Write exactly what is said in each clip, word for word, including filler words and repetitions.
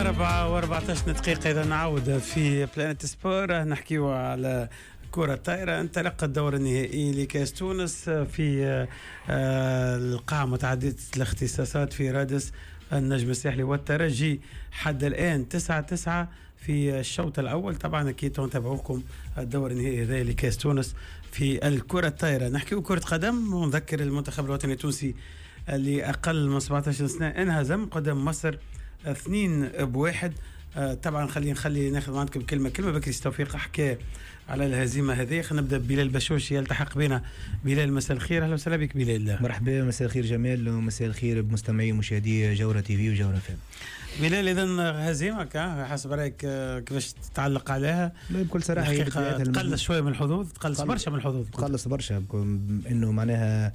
الأربعة وأربعة عشر دقيقة إذا نعود في بلانت سبور نحكيو على كرة الطائرة. انطلق الدور النهائي لكأس تونس في القاعة متعددة الاختصاصات في رادس النجم الساحلي والترجي حد الآن تسعة تسعة في الشوط الأول. طبعا أكيد تتابعوكم الدور النهائي هذا لكأس تونس في الكرة الطائرة. نحكيو كرة قدم ونذكر المنتخب الوطني التونسي اللي أقل من سبعة عشر سنة انهزم قدام مصر اثنين بواحد. آه طبعا خلينا نخلي ناخذ معكم كلمه كلمه. بكري توفيق حكى على الهزيمه هذه. خلينا نبدا ببلال بشوش يلتحق بنا. بلال مساء الخير. اهلا وسهلا بك بلال. مرحبا. مساء الخير جمال ومساء الخير بمستمعي ومشاهدي جوره تي في وجوره فام. بلال اذا هزيمه حسب رايك كيفاش تتعلق عليها؟ بكل صراحه هي تقلص شويه من الحظوظ. تقلص برشا من الحظوظ. تقلص برشا انه معناها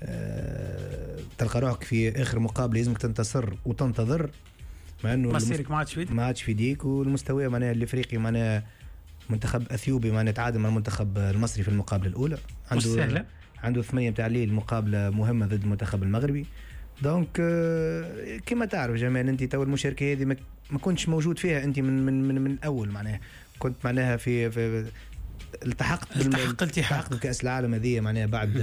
أه تلقى روحك في اخر مقابله لازمك تنتصر وتنتظر مع انه مصيرك ما عادش في ما عادش في ديك. والمستوى معناها الافريقي معناها منتخب اثيوبي معناها تعادل مع المنتخب المصري في المقابله الاولى. عنده سهلة. عنده ثمانية متاع الليل مقابله مهمه ضد المنتخب المغربي. دونك كما تعرف جمال انت تو المشاركه هذه ما كنتش موجود فيها انت من من من, من الاول معناها كنت معناها في, في التحقت التحق التحاق بكأس العالم هذه معناها بعد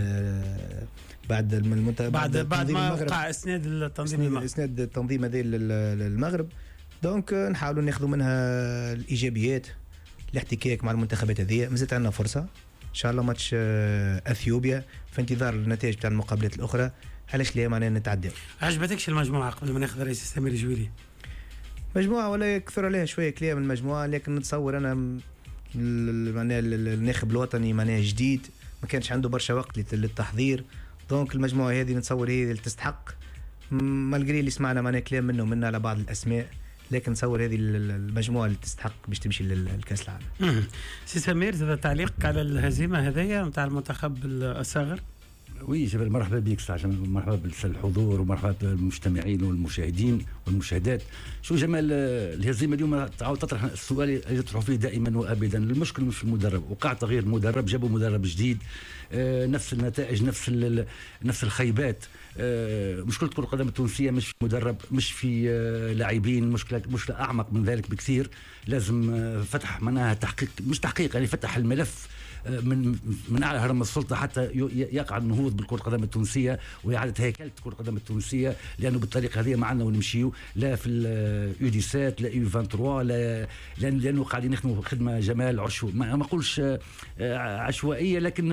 بعد المنتخب بعد بعد ما وقع اسناد التنظيم المغرب اسناد التنظيم هذه للمغرب. دونك نحاولوا ناخذوا منها الايجابيات. الاحتكاك مع المنتخبات هذه مازالت عندنا فرصه ان شاء الله. ماتش اثيوبيا في انتظار النتائج تاع المقابلات الاخرى. علاش لا معناها نتعدى. عجبتكش المجموعه قبل ما ناخذ رئيس سمير الجويري؟ مجموعه ولا يكثر عليها شويه كلام المجموعه، لكن نتصور انا معناها الناخب الوطني معناها جديد ما كانش عنده برشا وقت للتحضير. دونك المجموعه هذه نتصور هي اللي تستحق مالغري اللي سمعنا معناها كلام منه منا على بعض الاسماء، لكن نتصور هذه المجموعه اللي تستحق باش تمشي للكاس العالم. سي سمير هذا تعليقك على الهزيمه هذيا نتاع المنتخب الصغر؟ وي جبل مرحبا بك ساعه مرحبا بالحضور ومرحبا بالمجتمعين والمشاهدين والمشاهدات. شو جمال الهزيمه اليوم تعاود تطرح السؤال اللي يطرح فيه دائما وابدا. المشكل مش في المدرب، وقع تغيير مدرب، جابوا مدرب جديد، آه نفس النتائج نفس نفس الخيبات. آه مشكله كره القدم التونسيه مش في مدرب، مش في آه لاعبين، مشكله مشكله اعمق من ذلك بكثير. لازم آه فتح معناها تحقيق، مش تحقيق يعني فتح الملف من من اعلى هرم السلطه حتى يقع النهوض بالكره القدم التونسيه واعاده هيكله كره القدم التونسيه، لانه بالطريقه هذه ما عندنا ونمشيو لا في اليو دي سبعة لا يو ثلاثة وعشرين لا لأن لانه قاعدين نخدموا خدمه جمال عشو ما نقولش عشوائيه، لكن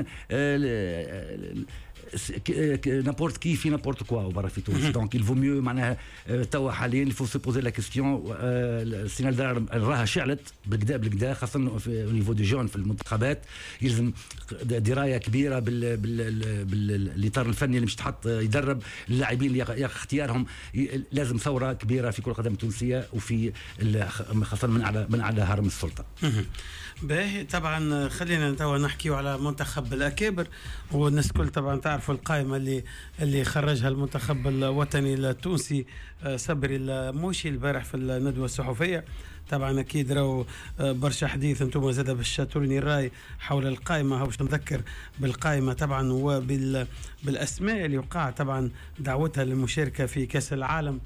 n'importe qui في n'importe quoi وبرا في تونس. دونك il vaut mieux معناها توا حاليا il faut se poser la question. السنه الدار راها شعلت بالكدا بالكدا خاصه في نيفو دي جون في المنتخبات. يلزم درايه كبيره بال بالاطار الفني اللي مش تحط يدرب اللاعبين اللي اختيارهم. لازم ثوره كبيره في كره القدم التونسيه وفي خاصه من على من على هرم السلطه. باهي طبعا خلينا توا نحكيو على منتخب الاكابر. والناس كل طبعا تعرفوا القائمه اللي اللي خرجها المنتخب الوطني التونسي صبري الموشي البارح في الندوه الصحفيه. طبعا اكيد راهو برشا حديث انتم زاد باش تورني الراي حول القائمه. باش نذكر بالقائمه طبعا وبالاسماء اللي وقع طبعا دعوتها للمشاركه في كاس العالم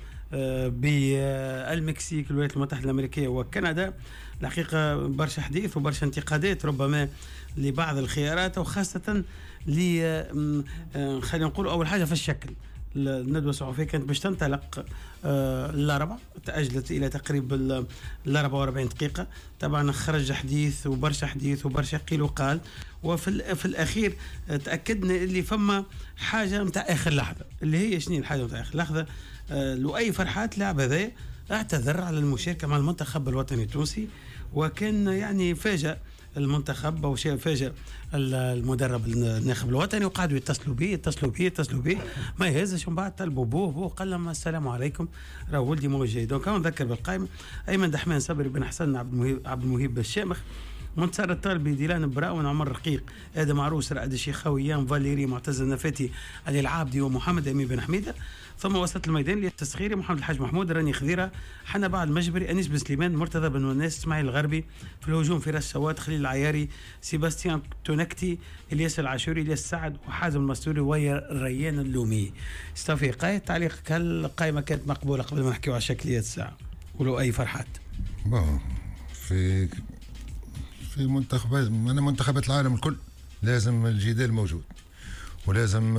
بالمكسيك الولايات المتحده الامريكيه وكندا. الحقيقه برشا حديث وبرشا انتقادات ربما لبعض الخيارات، وخاصه ل خلينا نقول اول حاجه في الشكل. الندوه الصحفيه كانت باش تنطلق الاربعاء، تاجلت الى تقريبا الاربعة وأربعين دقيقه. طبعا خرج حديث وبرشا حديث وبرشا قيل وقال، وفي في الاخير تاكدنا اللي فما حاجه نتاع اخر لحظه. اللي هي شنو الحاجه نتاع اخر لحظه؟ لؤي فرحات لاعب هذا اعتذر على المشاركه مع المنتخب الوطني التونسي، وكان يعني فاجأ المنتخب او شيء فاجأ المدرب الناخب الوطني، وقعدوا يتصلوا به يتصلوا به يتصلوا به ما يهزش. ومن بعد طلبوا بوه بوه قال لهم السلام عليكم راه ولدي موجه. دونك نذكر بالقائمه ايمن دحمان صبري بن حسن عبد المهيب عبد المهيب الشامخ منتصر الطالبي ديلان براون عمر رقيق ادم عروس رائد الشيخاوي يام فاليري معتز النفاتي علي العابدي ومحمد امين بن حميده. ثم وسط الميدان للتسخيري محمد الحاج محمود راني خذيره حنا بعد المجبري انيس بن سليمان مرتضى بن وناس اسماعيل الغربي. في الهجوم فراس سواد خليل العياري سيباستيان تونكتي الياس العاشوري الياس سعد وحازم المستوري وريان اللومي. استوفي قايد تعليقك هل القائمه كانت مقبوله قبل ما نحكيو على شكليات الساعه؟ ولو اي فرحات؟ بون في في منتخبات انا منتخبات العالم الكل لازم الجدال موجود، ولازم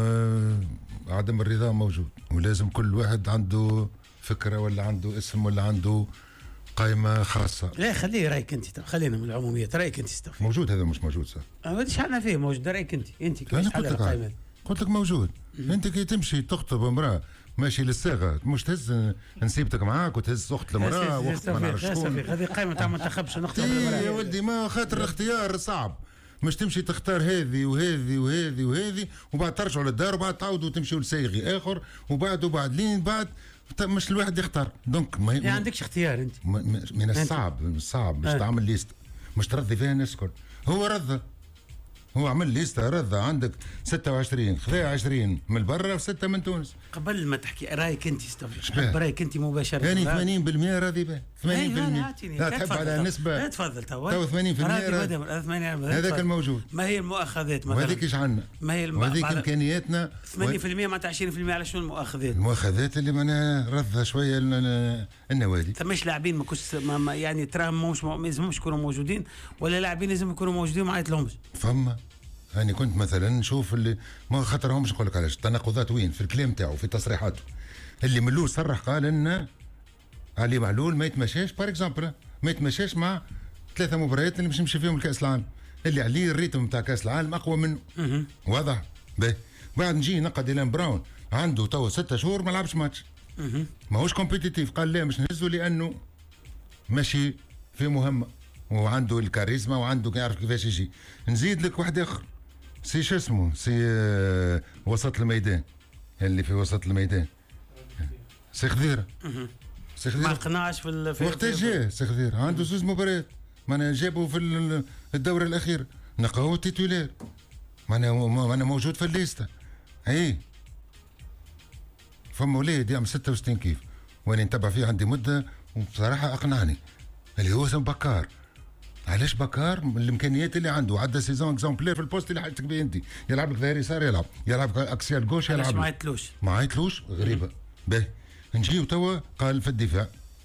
عدم الرضا موجود، ولازم كل واحد عنده فكره ولا عنده اسم ولا عنده قائمه خاصه. لا خليه رايك انت، خلينا من العموميات، رايك انت استوفي. موجود هذا مش موجود صح؟ ما بديش احنا فيه موجود، رايك انت انت كيفاش تحل القائمه؟ قلت لك موجود. م- انت كي تمشي تخطب امراه ماشي للصاغه، مش تهز نسيبتك معاك وتهز اخت المراه واخت ما نعرف شكون. هذه قائمه تاع منتخب باش نخطب المراه يا ولدي، ما خاطر الاختيار صعب، مش تمشي تختار هذه وهذه وهذه وهذه وبعد ترجعوا للدار وبعد تعاودوا تمشيوا لسايغي اخر وبعد وبعد لين بعد مش الواحد يختار. دونك ما يعني عندكش اختيار انت. من الصعب من الصعب باش تعمل ليست مش ترضي فيها الناس الكل. هو رضى، هو عمل ليستا رضى، عندك ستة وعشرين خذا عشرين من برا وستة من تونس. قبل ما تحكي رايك انت استوفي، رايك انت مباشره. يعني ثمانين بالمئة راضي به، ثمانين بالمئة. لا تحب على نسبه. لا تفضل تو. تو ثمانين بالمئة هذاك الموجود. ما هي المؤاخذات مثلا؟ وهذيك ايش عنا؟ ما هي وهذيك امكانياتنا. ثمانين بالمئة معناتها عشرين بالمئة على شنو المؤاخذات؟ المؤاخذات اللي معناها رضها شويه النوادي. ثماش لاعبين ما كوش يعني تراهم مش ما لازمهمش يكونوا موجودين، ولا لاعبين لازم يكونوا موجودين وما عيطلهمش. فما أنا كنت مثلا نشوف اللي ما خاطرهمش، نقول لك علاش التناقضات وين في الكلام تاعو في تصريحاته. اللي ملول صرح قال ان علي معلول ما يتمشاش بار اكزومبل، ما يتمشاش مع ثلاثه مباريات اللي باش يمشي فيهم لكاس العالم، اللي عليه الريتم تاع كاس العالم اقوى منه. واضح؟ باهي بعد نجي نقد ديلان براون عنده توا ستة شهور ما لعبش ماتش، ماهوش كومبيتيتيف، قال لا مش نهزه لانه ماشي في مهمه وعنده الكاريزما وعنده يعرف كيفاش يجي. نزيد لك واحد اخر سي شو اسمه سي آه وسط الميدان، اللي في وسط الميدان سي خضيره. سي خضيره ما قناعش في وقت جا سي خضيره عنده زوج مباريات معناها جابوا في الدوره الاخيره نقاو تيتولير معناها معناها موجود في الليسته. اي فما وليد يعمل ستة وستين كيف وانا نتبع فيه عندي مده وبصراحه اقنعني اللي هو اسم بكار. علاش بكار؟ من الامكانيات اللي عنده، عدى سيزون اكزومبلير في البوست اللي حاجتك به انت، يلعب لك ظهير يسار يلعب، يلعب اكسيال جوش يلعب. ما عيطلوش ما عيطلوش غريبه. باهي نجيو توا قال في الدفاع،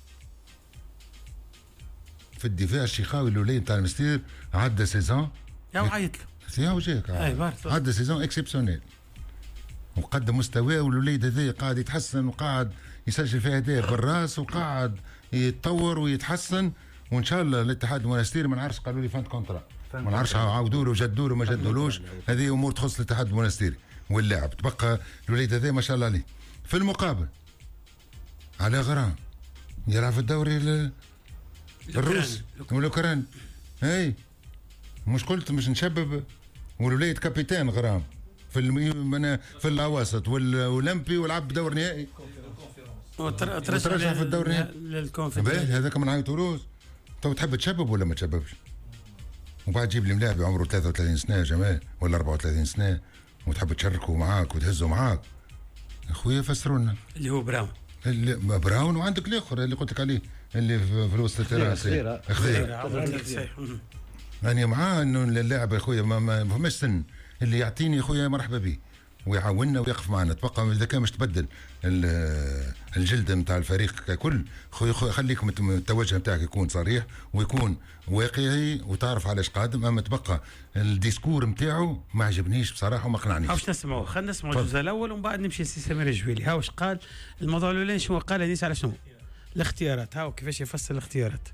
في الدفاع الشيخاوي الاولي نتاع المستير عدى سيزون يا عيط له يا وجهك عدى سيزون اكسبسيونيل وقدم مستواه، والوليد هذا قاعد يتحسن وقاعد يسجل في اهداف بالراس وقاعد يتطور ويتحسن، وان شاء الله الاتحاد المنستيري ما نعرفش قالوا لي فانت كونترا ما نعرفش عاودوا له جدوا له ما جدولوش، هذه امور تخص الاتحاد المنستيري واللاعب. تبقى الوليد هذا ما شاء الله عليه. في المقابل على غرام يلعب في الدوري الروسي والاوكراني. اي مش قلت مش نشبب والوليد كابيتان غرام في الم... في الاواسط والاولمبي ولعب دور نهائي وترشح في الدور النهائي. هذاك من عيط روز. تو تحب تشبب ولا ما تشببش؟ وبعد تجيب لي ملاعب عمره ثلاثة وثلاثين سنه يا جماعه ولا أربعة وثلاثين سنه وتحب تشاركوا معاك وتهزوا معاك. اخويا فسروا لنا اللي هو براون. اللي براون وعندك الاخر اللي قلت لك عليه اللي في الوسط التراس خضيره. انا معاه انه اللاعب يا اخويا ما فماش سن، اللي يعطيني يا اخويا مرحبا به ويعاوننا ويقف معنا. تبقى اذا كان مش تبدل الجلد نتاع الفريق ككل خويا خليكم التوجه نتاعك يكون صريح ويكون واقعي وتعرف علاش قادم. اما تبقى الديسكور نتاعو ما عجبنيش بصراحه وما قنعنيش. هاوش نسمعوا خلينا نسمعوا الجزء الاول ومن بعد نمشي لسي سمير الجويلي. هاوش قال الموضوع الاولاني شنو قال انيس على شنو الاختيارات. هاو كيفاش يفسر الاختيارات.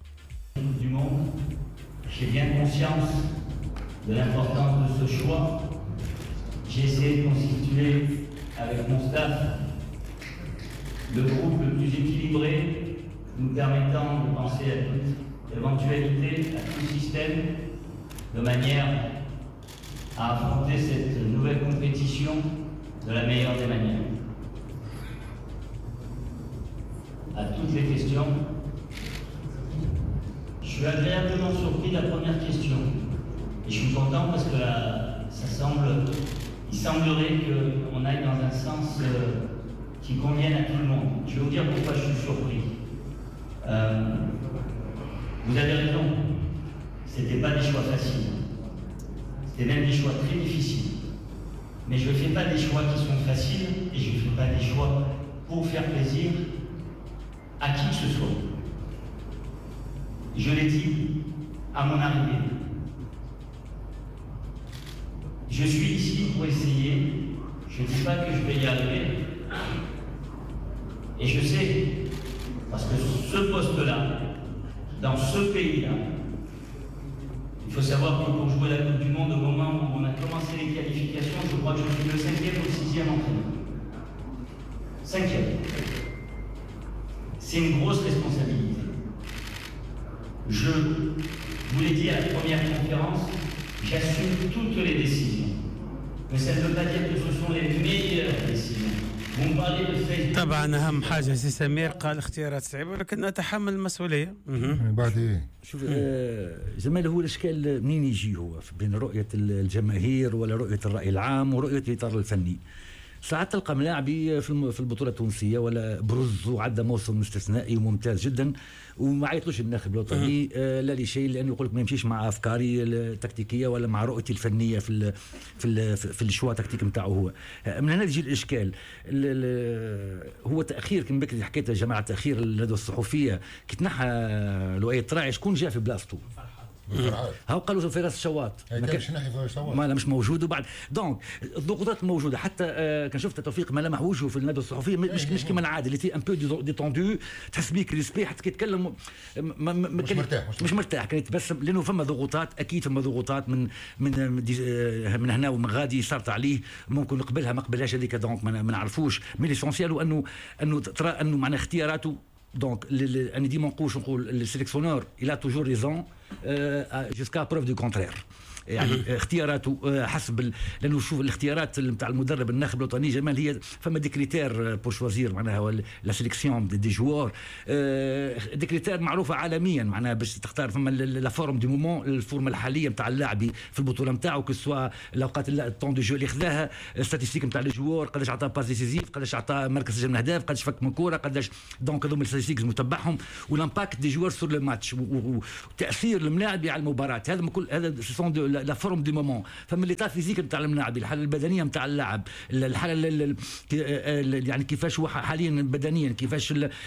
J'ai bien conscience de l'importance de ce choix. J'ai essayé de constituer avec mon staff le groupe le plus équilibré, nous permettant de penser à toute éventualité, à tout système, de manière à affronter cette nouvelle compétition de la meilleure des manières. À toutes les questions, je suis agréablement surpris de la première question. Et je suis content parce que là, ça semble, il semblerait qu'on aille dans un sens euh, qui convienne à tout le monde. Je vais vous dire pourquoi je suis surpris. Euh, vous avez raison, ce n'était pas des choix faciles. C'était même des choix très difficiles. Mais je ne fais pas des choix qui sont faciles et je ne fais pas des choix pour faire plaisir à qui que ce soit. Je l'ai dit à mon arrivée. Je suis ici pour essayer. Je ne dis pas que je vais y arriver. Et je sais, parce que ce poste-là, dans ce pays-là, il faut savoir que pour jouer la Coupe du Monde, au moment où on a commencé les qualifications, je crois que je suis le cinquième ou le sixième entraîneur. Cinquième. C'est une grosse responsabilité. Je vous l'ai dit à la première conférence, j'assume toutes les décisions. Mais ça ne veut pas dire que ce sont les meilleures décisions. Vous me parlez de Facebook. طبعا اهم حاجه سي سمير قال اختيارات صعيبه ولكن اتحمل المسؤوليه. بعد ايه شوف آه جمال، هو الاشكال منين يجي هو بين رؤيه الجماهير ولا رؤيه الراي العام ورؤيه الاطار الفني. ساعات تلقى ملاعبي في البطوله التونسيه ولا برز وعدى موسم استثنائي وممتاز جدا وما عيطلوش الناخب الوطني آه لا لشيء، لانه يقول لك ما يمشيش مع افكاري التكتيكيه ولا مع رؤيتي الفنيه في ال في ال في الشوا تكتيك نتاعو. هو من هنا يجي الاشكال. ال ال هو تاخير كما بكري حكيت يا جماعه، تاخير الندوه الصحفيه كي تنحى لؤي الطراعي شكون جاء في بلاصتو؟ هاو قالوا فراس الشواط ما كانش ناحي فراس الشواط، ما لا مش موجود. وبعد دونك الضغوطات موجوده. حتى آه كان شفت توفيق ملامح وجهه في الندوه الصحفيه مش مش كما العاده، اللي تي ان بو ديتوندو، تحس بيك ريسبي حتى كيتكلم مش مرتاح مش, مش مرتاح كان يتبسم، لانه فما ضغوطات، اكيد فما ضغوطات من من من هنا ومن غادي صارت عليه، ممكن نقبلها ما قبلهاش هذيك، دونك ما نعرفوش. مي ليسونسيال انه انه ترى انه معناها اختياراته. دونك انا ديما نقولش نقول السيليكسيونور الى توجور ريزون جوسكا بروف دو كونترير، يعني اختياراته حسب، لانه شوف الاختيارات نتاع المدرب الناخب الوطني جمال هي فما دي كريتير بور شوازير معناها لا سيليكسيون دي جوار، دي كريتير معروفه عالميا معناها باش تختار. فما لا فورم دي مومون، الفورمه الحاليه نتاع اللاعبي في البطوله نتاعو، كو سوا الاوقات الطون دو جو اللي خذاها، ستاتيستيك نتاع الجوار، قداش عطى باس ديسيزيف، قداش عطى مركز سجل من اهداف، قداش فك من كوره، قداش. دونك هذوما الستاتيستيك متبعهم، والامباكت دي جوار سور لو ماتش، وتاثير الملاعب على المباراه. هذا كل هذا سون لا فورم دي مومون. فما ليطا فيزيك نتاع اللاعب، الحاله البدنيه نتاع اللاعب، الحاله يعني كيفاش هو حاليا بدنيا، كيفاش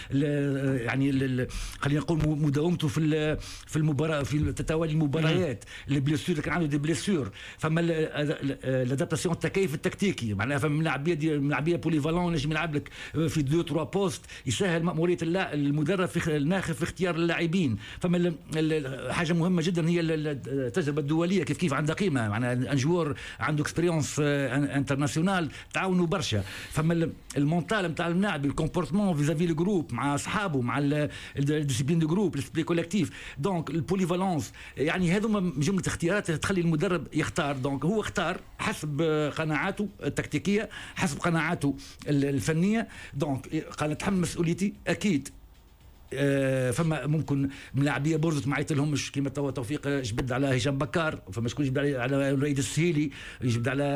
يعني خلينا نقول مداومته في في المباراه، في تتوالي المباريات، البليسيور كان عنده دي بليسيور. فما لادابتاسيون التكيف التكتيكي معناها، فما ملاعبيه ملاعبيه بوليفالون نجم يلعب لك في دو تروا بوست، يسهل مأموريه المدرب في الناخب في اختيار اللاعبين. فما حاجه مهمه جدا هي التجربه الدوليه، كيف كيف عندها قيمه معناها، ان جوار عنده اكسبيريونس انترناسيونال تعاونوا برشا. فما المونتال نتاع اللاعب، الكومبورتمون فيزافي الجروب مع اصحابه، مع الديسيبلين دو جروب، السبري كولكتيف. دونك البوليفالونس، يعني هذوما جمله اختيارات تخلي المدرب يختار. دونك هو اختار حسب قناعاته التكتيكيه، حسب قناعاته الفنيه. دونك قال نتحمل مسؤوليتي اكيد. آه فما ممكن ملاعبيه برزت ما عيطلهمش كيما توا توفيق جبد على هشام بكار، فما شكون يجبد على الريد السهيلي، يجبد على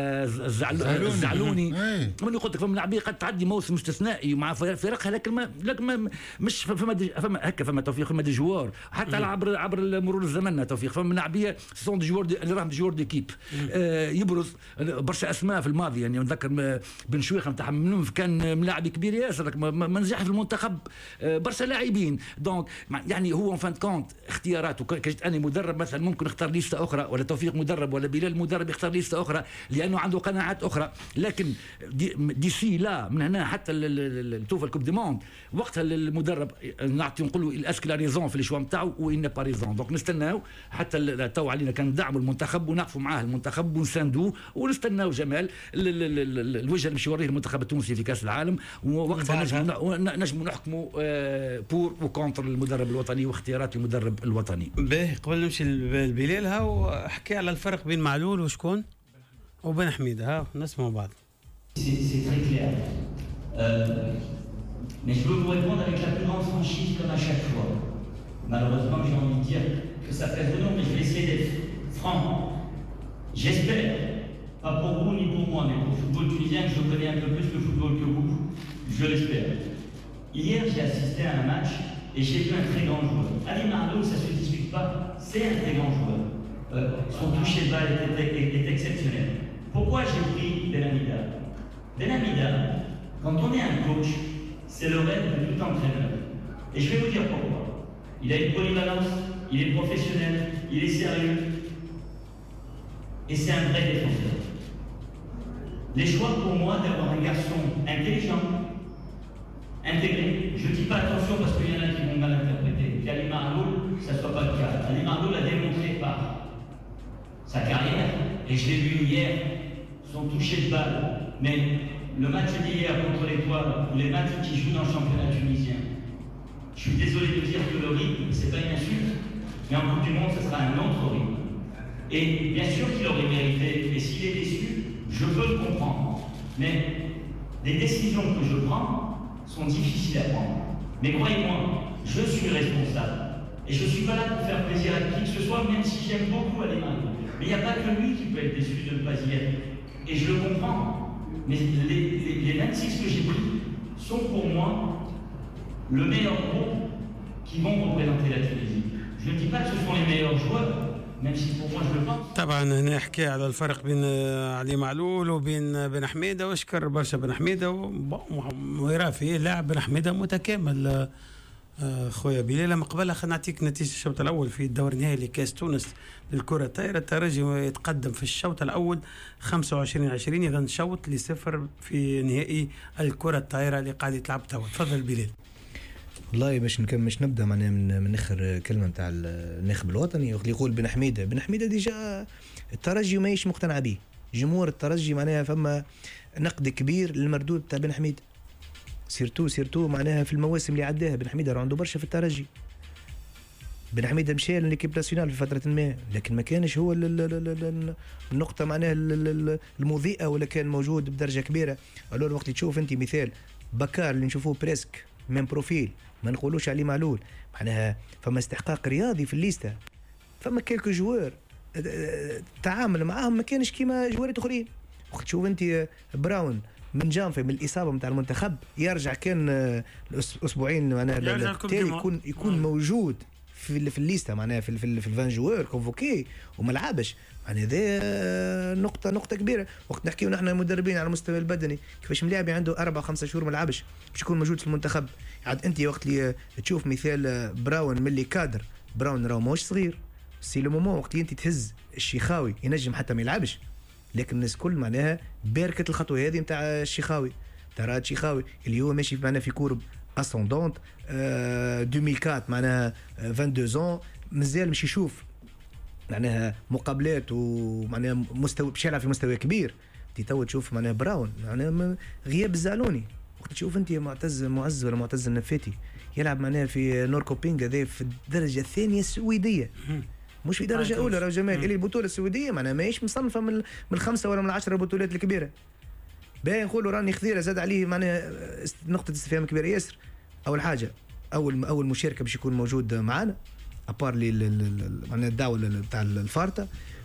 الزعلوني. من قلت لك فما ملاعبيه قد تعدي موسم استثنائي مع فرقها، لكن ما لكن ما مش فما فما هكا، فما توفيق، فما دي جوار حتى على عبر عبر مرور الزمن. توفيق فما ملاعبيه سون دي جوار اللي راهم دي جوار ديكيب آه يبرز برشا اسماء في الماضي. يعني نذكر بن شويخه نتاع منوف كان ملاعب كبير ياسر، ما نجح في المنتخب آه برشا لاعبين. دونك يعني هو فان كونت اختياراته، كجت انا مدرب مثلا ممكن اختار ليسته اخرى، ولا توفيق مدرب، ولا بلال مدرب يختار ليسته اخرى لانه عنده قناعات اخرى. لكن دي, دي سي لا من هنا حتى توفى الكوب دي موند، وقتها المدرب نعطي نقولوا الاسك لا ريزون في الشوا نتاعو وان با ريزون. دونك نستناو حتى تو علينا كان ندعموا المنتخب ونقفوا معاه المنتخب ونساندوه ونستناو جمال الوجه اللي مش يوريه المنتخب التونسي في كاس العالم، ووقتها نجم نحكموا بور وكونتر المدرب الوطني واختيارات المدرب الوطني. باهي قبل نمشي لبلال، هاو احكي على الفرق بين معلول وشكون وبين حميده، ها نسمعوا بعض. C'est très clair. Euh, mais je veux vous répondre avec la plus grande franchise comme à chaque fois. Malheureusement, j'ai envie de dire que ça pèse au nom, mais je vais essayer d'être franc. J'espère, pas pour vous ni pour moi, mais pour le football tunisien, que je connais un peu plus le football que vous, je l'espère. Hier, j'ai assisté à un match et j'ai vu un très grand joueur. Ali Marlow, ça ne se discute pas, c'est un très grand joueur. Euh, son toucher de balle est, est, est, est exceptionnel. Pourquoi j'ai pris Benhamida? Benhamida, quand on est un coach, c'est le rêve de tout entraîneur. Et je vais vous dire pourquoi. il a une polyvalence, il est professionnel, il est sérieux. Et c'est un vrai défenseur. Les choix pour moi d'avoir un garçon intelligent, intégré. Je ne dis pas attention parce qu'il y en a qui vont mal interpréter. Qu'Ali Marloul, ça ne soit pas le cas. Ali Marloul a démontré par sa carrière, et je l'ai vu hier, son toucher de balle. Mais le match d'hier contre l'Étoile, ou les matchs qui jouent dans le championnat tunisien, je suis désolé de dire que le rythme, ce n'est pas une insulte, mais en Coupe du Monde, ce sera un autre rythme. Et bien sûr qu'il aurait mérité, et s'il est déçu, je peux le comprendre. Mais les décisions que je prends sont difficiles à prendre. Mais croyez-moi, je suis responsable. Et je ne suis pas là pour faire plaisir à qui que ce soit, même si j'aime beaucoup aller mal. Mais il n'y a pas que lui qui peut être déçu de ne pas y être. Et je le comprends. Mais les, les, les vingt-six que j'ai pris sont pour moi le meilleur groupe qui vont représenter la Tunisie. Je ne dis pas que ce sont les meilleurs joueurs, même si pour moi je le pense. طبعا هنا حكي على الفرق بين علي معلول وبين بن حميده، واشكر برشا بن حميده، ويرى فيه لاعب بن حميده متكامل. خويا بلال من قبل خلينا نعطيك نتيجه الشوط الاول في الدور النهائي لكاس تونس للكره الطايره. الترجي يتقدم في الشوط الاول خمسة وعشرين عشرين، اذا شوط لصفر في نهائي الكره الطايره اللي قاعد يتلعب توا. تفضل بلال. والله باش نكمل باش نبدا معناها من من اخر كلمه نتاع الناخب الوطني اللي يقول بن حميده. بن حميده ديجا الترجي ماهيش مقتنع به، جمهور الترجي معناها فما نقد كبير للمردود تاع بن حميده، سيرتو سيرتو معناها في المواسم اللي عداها. بن حميده راه عنده برشا في الترجي. بن حميده مشى لليكيب ناسيونال في فتره ما، لكن ما كانش هو النقطه معناها المضيئه، ولا كان موجود بدرجه كبيره. الور وقت تشوف انت مثال بكار اللي نشوفوه بريسك من بروفيل، ما نقولوش عليه معلول، معناها فما استحقاق رياضي في الليسته. فما كيلكو جوار التعامل معاهم ما كانش كيما جوارات اخرين. وقت تشوف انت براون من جانفي من الاصابه نتاع المنتخب يرجع، كان اسبوعين معناها يكون يكون موجود في في الليسته معناها في في, في الفان جوار كونفوكي وما لعبش. يعني هذا نقطه نقطه كبيره. وقت نحكيو نحن مدربين على المستوى البدني، كيفاش ملاعب عنده أربعة خمسة شهور ما لعبش باش يكون موجود في المنتخب. عاد انت وقت اللي تشوف مثال براون ملي كادر، براون راه ماهوش صغير، سي لو مومون وقت اللي انت تهز الشيخاوي ينجم حتى ما يلعبش، لكن الناس كل معناها باركت الخطوه هذه نتاع الشيخاوي. ترى الشيخاوي اللي هو ماشي معناها في كورب اسوندونت ألفين وأربعة معناها اثنين وعشرين زون، مازال مش يشوف معناها مقابلات ومعناها مستوى باش يلعب في مستوى كبير. انت تو تشوف معناها براون معناها غياب الزعلوني. وقت تشوف انت معتز معز ولا معتز النفاتي يلعب معناها في نوركوبينغ هذا في الدرجه الثانيه السويديه، مش في درجه اولى. راه جمال اللي البطوله السويديه معناها ماهيش مصنفه من من الخمسه ولا من العشره البطولات الكبيره. باين نقولوا راني خذيره زاد عليه معناها نقطه استفهام كبيره ياسر. اول حاجه اول اول مشاركه باش يكون موجود معنا ابار لي معناها الدعوه تاع الفارطه،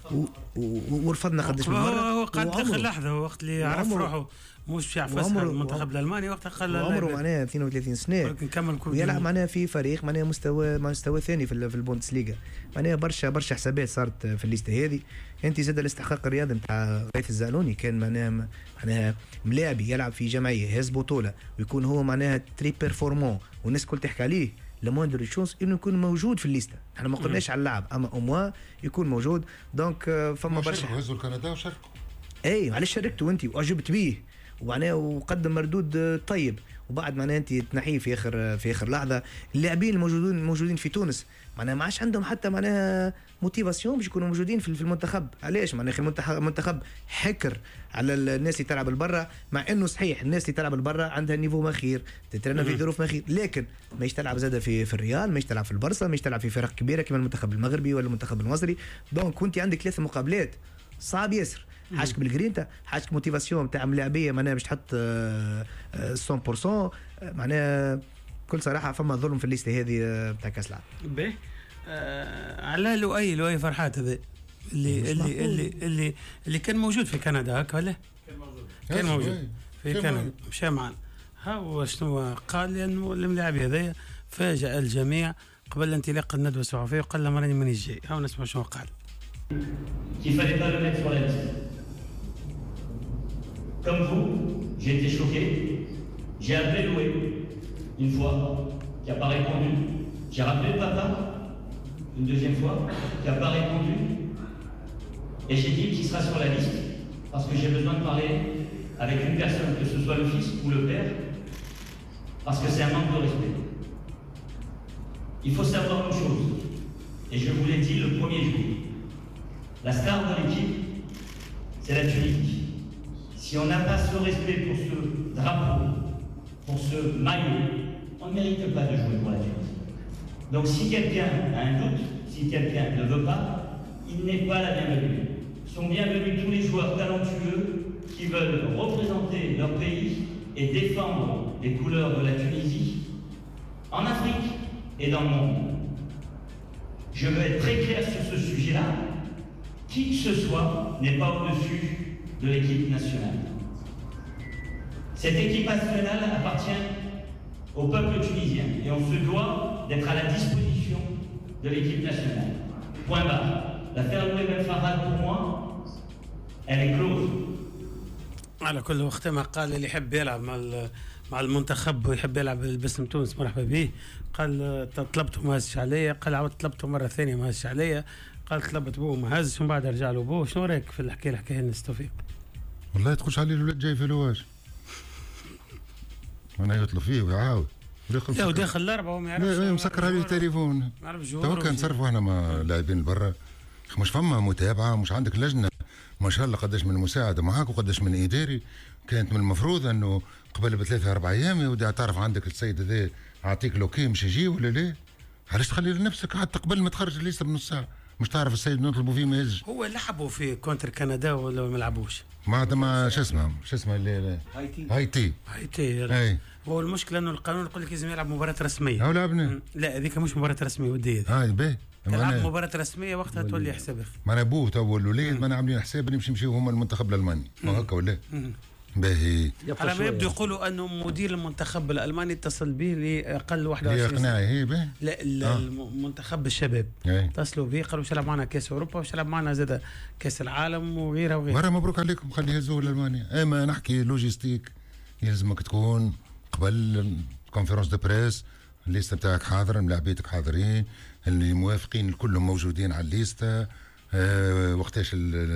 ورفضنا قداش من مره. هو قد دخل لحظه وقت اللي عرف روحه مش باش يعفسها المنتخب الالماني، وقتها قال عمره معناها اثنين وثلاثين سنه ويلعب معناها في فريق معناها مستوى مستوى ثاني في في البوندسليغا. معناها برشا برشا حسابات صارت في الليسته هذه. انت زاد الاستحقاق الرياضي نتاع غيث الزعلوني كان معناها معناها ملاعبي يلعب في جمعيه هاز بطوله ويكون هو معناها تري بيرفورمون والناس الكل تحكي عليه، لموندر شونس انه يكون موجود في الليسته. احنا ما قلناش على اللعب، اما او موا يكون موجود. دونك فما برشا هزوا الكندا وشاركوا. اي علاش شاركتوا انت واعجبت بيه ومعناه وقدم مردود طيب، وبعد معناه انت تنحيه في اخر في اخر لحظه. اللاعبين الموجودين موجودين في تونس معناه ما عادش عندهم حتى معناه موتيفاسيون باش يكونوا موجودين في المنتخب. علاش؟ معناه المنتخب المنتخب حكر على الناس اللي تلعب البرا، مع انه صحيح الناس اللي تلعب البرا عندها نيفو مخير، تترنى في ظروف مخير، لكن ماهيش تلعب زاده في في الريال، ماهيش تلعب في البرصه، ماهيش تلعب في فرق كبيره كما المنتخب المغربي ولا المنتخب المصري. دونك كنت عندك ثلاث مقابلات صعب ياسر. حاجك بالجرينتا، حاجك موتيفاسيون تاع ملاعبيه معناها باش تحط مية بالمية. معناها بكل صراحه فما ظلم في الليسته هذه تاع كاس العالم. باهي آه على لؤي لؤي فرحات هذا اللي اللي اللي اللي اللي كان موجود في كندا هكا ولا كان موجود كان موجود في كندا مشى معنا. ها هو شنو قال؟ لانه الملاعب هذايا فاجأ الجميع قبل انطلاق الندوه الصحفيه وقال لهم راني مانيش جاي. ها نسمع شنو قال. Qu'il fallait pas le mettre sur la liste. Comme vous, j'ai été choqué. J'ai appelé Loué une fois, qui n'a pas répondu. J'ai rappelé le papa une deuxième fois, qui n'a pas répondu, et j'ai dit qu'il sera sur la liste, parce que j'ai besoin de parler avec une personne, que ce soit le fils ou le père, parce que c'est un manque de respect. Il faut savoir une chose, et je vous l'ai dit le premier jour, la star de l'équipe, c'est la Tunisie. Si on n'a pas ce respect pour ce drapeau, pour ce maillot, on ne mérite pas de jouer pour la Tunisie. Donc si quelqu'un a un doute, si quelqu'un ne veut pas, il n'est pas la bienvenue. Sont bienvenus tous les joueurs talentueux qui veulent représenter leur pays et défendre les couleurs de la Tunisie en Afrique et dans le monde. Je veux être très clair sur ce sujet-là. Qui que ce soit n'est pas au-dessus de l'équipe nationale. Cette équipe nationale appartient au peuple tunisien et on se doit d'être à la disposition de l'équipe nationale. Point barre. L'affaire Louis Ben Farhad pour moi, elle est close. على كل وقت ما قال اللي يحب يلعب مع مع المنتخب ويحب يلعب باسم تونس مرحبا به. قال طلبته ما هزش عليا، قال عاود طلبته مره ثانيه ما هزش عليا، قال طلبت بوه ما هزش ومن بعد رجع له بوه. شنو رايك في الحكايه اللي حكاها لنا توفيق؟ والله تخش عليه الولد جاي في الواش انا يطلب فيه ويعاود لا وداخل الاربعه وما يعرفش مسكر عليه التليفون. ما يعرفش تو كان نصرفوا احنا مع لاعبين البرا مش فما متابعه، مش عندك لجنه ما شاء الله قداش من مساعده معاك وقداش من اداري. كانت من المفروض انه قبل بثلاثه اربع ايام يودي تعرف عندك السيد هذا اعطيك لوكي مش يجي ولا لا. علاش تخلي لنفسك حتى قبل ما تخرج الليسته بنص ساعه مش تعرف السيد نطلبوا فيه ما يهزش. هو لعبوا في كونتر كندا ولا ما لعبوش؟ ما ما شو اسمه شو اسمه اللي هايتي هايتي هايتي اي. هو المشكله انه القانون يقول لك لازم يلعب مباراه رسميه. هو لعبنا لا هذيك مش مباراه رسميه وديه. هاي باهي تلعب مباراه رسميه وقتها تولي حسابك. ما انا ابوه تو الوليد ما انا عاملين حساب نمشي نمشيو هما المنتخب الالماني ما هكا ولا باهي. على ما يبدو يقولوا انه مدير المنتخب الالماني اتصل به لاقل واحد وعشرين هي اقناعي هي باهي. لا آه. المنتخب الشباب ايه. اتصلوا به قالوا باش يلعب معنا كاس اوروبا باش يلعب معنا زاد كاس العالم وغيرها وغيرها. مرة مبروك عليكم خلي يهزوه لالمانيا. اما نحكي لوجيستيك يلزمك تكون قبل كونفيرونس دو بريس الليسته بتاعك حاضر ملاعبيتك حاضرين اللي موافقين كلهم موجودين على الليسته. أه وقتاش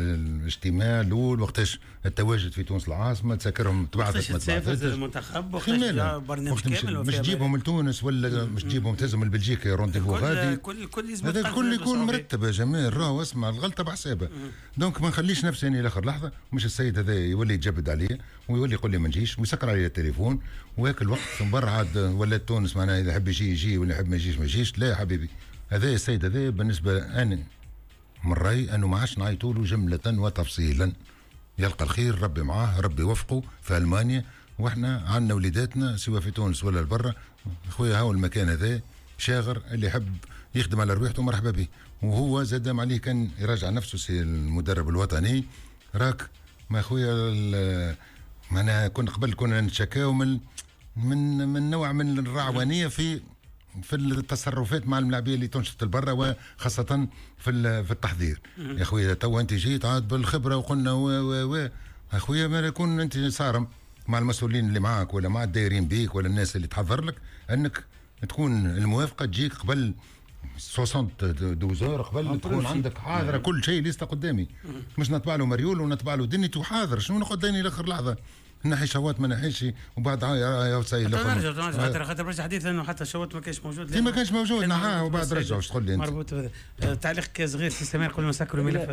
الاجتماع الاول وقتاش التواجد في تونس العاصمه تسكرهم تبعثت ما تبعثتش المنتخب وقتاش برنامج كامل مش تجيبهم لتونس ولا مش تجيبهم تهزهم لبلجيكا رونديفو غادي كل كل هذا الكل يكون مرتب يا جماعه. راهو اسمع الغلطه بحسابها. دونك ما نخليش نفسي اني لاخر لحظه مش السيد هذا يولي يتجبد عليه ويولي يقول لي ما نجيش ويسكر علي التليفون وهاك الوقت من برا عاد ولات تونس معناها اذا يحب يجي يجي ولا يحب ما يجيش ما يجيش. لا يا حبيبي هذا السيد هذا بالنسبه انا من رأي أنه ما عادش نعيطوا له جملة وتفصيلا. يلقى الخير ربي معاه ربي وفقه في ألمانيا وإحنا عندنا وليداتنا سواء في تونس ولا البرة. خويا هاو المكان هذا شاغر اللي يحب يخدم على رواحته مرحبا به. وهو زاد عليه كان يراجع نفسه سي المدرب الوطني راك ما خويا معناها كنا قبل كنا نتشكاو من من من نوع من الرعوانية في في التصرفات مع الملاعبيه اللي تنشط البرة وخاصه في في التحضير. يا خويا تو انت جيت عاد بالخبره وقلنا و و و يا خويا ما يكون انت صارم مع المسؤولين اللي معك ولا مع الدايرين بيك ولا الناس اللي تحضر لك انك تكون الموافقه تجيك قبل ستين دوزور قبل تكون عندك حاضره كل شيء لسه قدامي مش نطبع له مريول ونطبع له دنيته حاضر. شنو ناخذ ديني لاخر لحظه نحي شوات ما نحيش وبعد يا سيد نرجع نرجع خاطر خاطر برشا حديث انه حتى شوات ما كانش موجود. ما كانش موجود نحاه وبعد رجع واش تقول لي انت مربوط بهذا تعليق صغير سي سمير قبل ما نسكروا الملف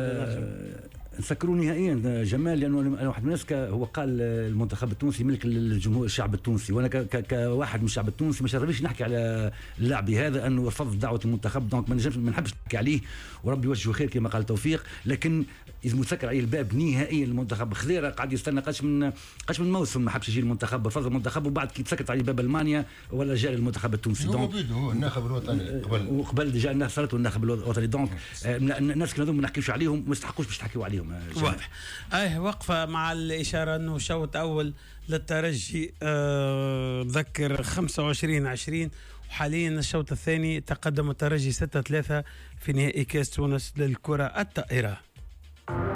هذا. نسكروا نهائيا جمال لانه انا واحد من الناس هو قال المنتخب التونسي ملك الجمهور الشعب التونسي وانا كواحد من الشعب التونسي ما شرفنيش نحكي على اللاعبي هذا انه رفض دعوه المنتخب دونك ما نجمش ما نحبش نحكي عليه وربي يوجهه خير كما قال توفيق. لكن اذا مسكر عليه الباب نهائيا المنتخب خضيره قاعد يستنى قاش من قاش من موسم ما حبش يجي المنتخب بفضل المنتخب وبعد كي تسكت عليه باب المانيا ولا جاء المنتخب التونسي دونك هو الناخب الوطني قبل وقبل جاء الناس صارت الناخب الوطني دونك الناس كانوا ما نحكيوش عليهم ما يستحقوش باش تحكيوا عليهم. واضح. ايه وقفه مع الاشاره انه شوط اول للترجي أه ذكر خمسة وعشرين عشرين وحاليا الشوط الثاني تقدم الترجي ستة ثلاثة في نهائي كاس تونس للكره الطائره.